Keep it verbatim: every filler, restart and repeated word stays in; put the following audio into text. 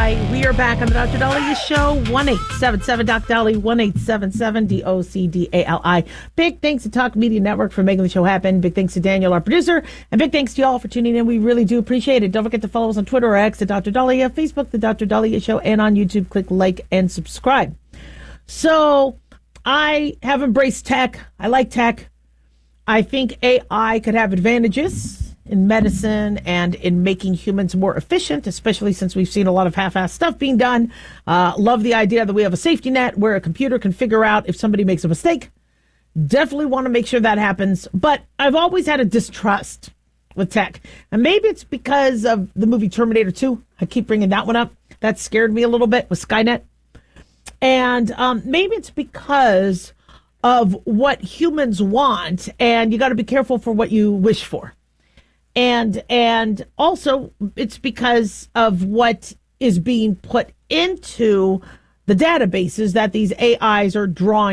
Hi, we are back on the Doctor Daliah Show. one eight seven seven Doc Dali, one eight seven seven D O C D A L I. Big thanks to Talk Media Network for making the show happen. Big thanks to Daniel, our producer. And big thanks to y'all for tuning in. We really do appreciate it. Don't forget to follow us on Twitter or X at Doctor Daliah, Facebook, The Doctor Daliah Show, and on YouTube, click like and subscribe. So I have embraced tech. I like tech. I think A I could have advantages in medicine and in making humans more efficient, especially since we've seen a lot of half-assed stuff being done. Uh, love the idea that we have a safety net where a computer can figure out if somebody makes a mistake. Definitely want to make sure that happens. But I've always had a distrust with tech. And maybe it's because of the movie Terminator two. I keep bringing that one up. That scared me a little bit with Skynet. And um, maybe it's because of what humans want, and you got to be careful for what you wish for. And and also, it's because of what is being put into the databases that these A Is are drawing